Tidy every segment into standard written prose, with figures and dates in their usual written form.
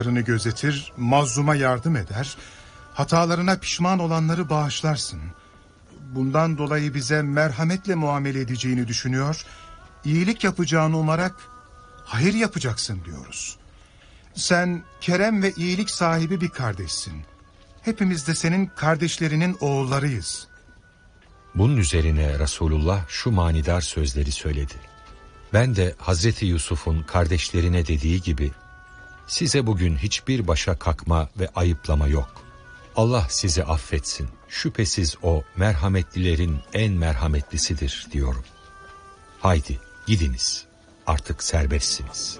gözetir, mazluma yardım eder, hatalarına pişman olanları bağışlarsın. Bundan dolayı bize merhametle muamele edeceğini düşünüyor, iyilik yapacağını umarak hayır yapacaksın diyoruz. Sen kerem ve iyilik sahibi bir kardeşsin. Hepimiz de senin kardeşlerinin oğullarıyız. Bunun üzerine Resulullah şu manidar sözleri söyledi. Ben de Hazreti Yusuf'un kardeşlerine dediği gibi, size bugün hiçbir başa kakma ve ayıplama yok. Allah sizi affetsin. Şüphesiz o merhametlilerin en merhametlisidir diyorum. Haydi gidiniz. Artık serbestsiniz.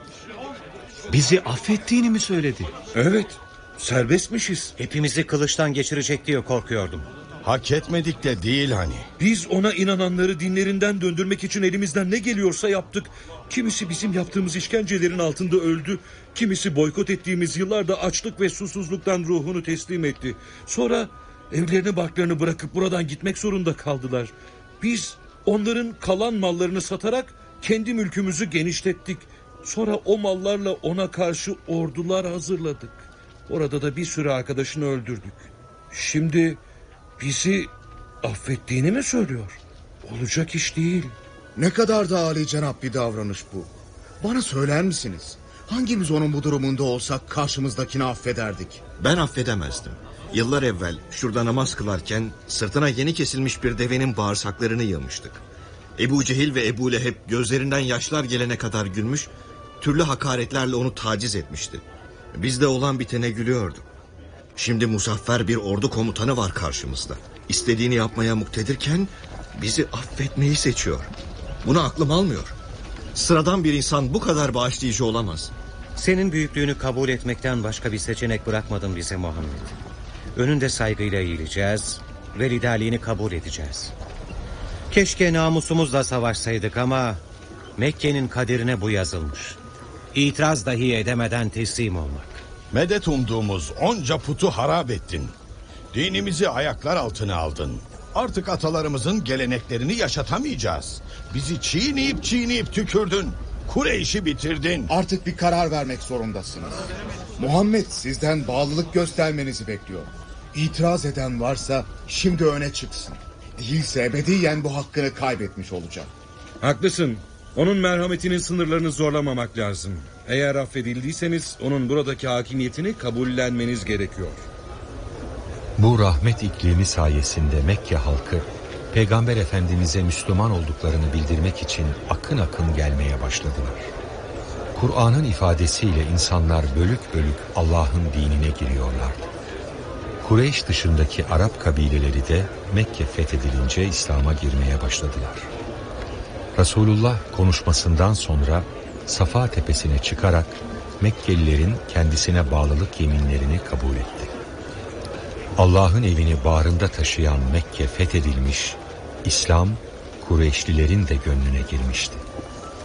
Bizi affettiğini mi söyledi? Evet, serbestmişiz. Hepimizi kılıçtan geçirecek diye korkuyordum. Hak etmedik de değil hani. Biz ona inananları dinlerinden döndürmek için elimizden ne geliyorsa yaptık. Kimisi bizim yaptığımız işkencelerin altında öldü. Kimisi boykot ettiğimiz yıllarda açlık ve susuzluktan ruhunu teslim etti. Sonra evlerini barklarını bırakıp buradan gitmek zorunda kaldılar. Biz onların kalan mallarını satarak kendi mülkümüzü genişlettik. Sonra o mallarla ona karşı ordular hazırladık. Orada da bir sürü arkadaşını öldürdük. Şimdi bizi affettiğini mi söylüyor? Olacak iş değil. Ne kadar da âlicenap bir davranış bu. Bana söyler misiniz? Hangimiz onun bu durumunda olsak karşımızdakini affederdik? Ben affedemezdim. Yıllar evvel şurada namaz kılarken sırtına yeni kesilmiş bir devenin bağırsaklarını yığmıştık. Ebu Cehil ve Ebu Leheb gözlerinden yaşlar gelene kadar gülmüş, türlü hakaretlerle onu taciz etmişti. Biz de olan bitene gülüyorduk. Şimdi muzaffer bir ordu komutanı var karşımızda. İstediğini yapmaya muktedirken bizi affetmeyi seçiyor. Bunu aklım almıyor. Sıradan bir insan bu kadar bağışlayıcı olamaz. Senin büyüklüğünü kabul etmekten başka bir seçenek bırakmadın bize Muhammed. Önünde saygıyla eğileceğiz ve liderliğini kabul edeceğiz. Keşke namusumuzla savaşsaydık ama Mekke'nin kaderine bu yazılmış. İtiraz dahi edemeden teslim olmak. Medet umduğumuz onca putu harap ettin. Dinimizi ayaklar altına aldın. Artık atalarımızın geleneklerini yaşatamayacağız. Bizi çiğneyip tükürdün. Kureyş'i bitirdin. Artık bir karar vermek zorundasınız. Muhammed sizden bağlılık göstermenizi bekliyor. İtiraz eden varsa şimdi öne çıksın. Değilse ebediyen bu hakkını kaybetmiş olacak. Haklısın. Onun merhametinin sınırlarını zorlamamak lazım. Eğer affedildiyseniz onun buradaki hakimiyetini kabullenmeniz gerekiyor. Bu rahmet iklimi sayesinde Mekke halkı Peygamber Efendimiz'e Müslüman olduklarını bildirmek için akın akın gelmeye başladılar. Kur'an'ın ifadesiyle insanlar bölük bölük Allah'ın dinine giriyorlardı. Kureyş dışındaki Arap kabileleri de Mekke fethedilince İslam'a girmeye başladılar. Resulullah konuşmasından sonra Safa tepesine çıkarak Mekkelilerin kendisine bağlılık yeminlerini kabul etti. Allah'ın evini bağrında taşıyan Mekke fethedilmiş, İslam Kureyşlilerin de gönlüne girmişti.